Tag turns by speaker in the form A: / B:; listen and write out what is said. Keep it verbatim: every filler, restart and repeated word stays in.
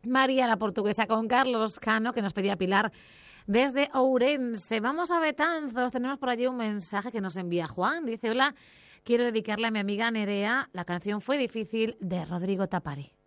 A: María la Portuguesa con Carlos Cano, que nos pedía Pilar desde Ourense. Vamos a Betanzos, tenemos por allí un mensaje que nos envía Juan. Dice, hola, quiero dedicarle a mi amiga Nerea, la canción Fue difícil, de Rodrigo Tapari.